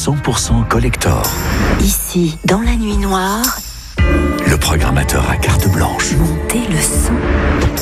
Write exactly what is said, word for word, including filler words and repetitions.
cent pour cent collector. Ici, dans la nuit noire, Le programmateur à carte blanche. montez le son.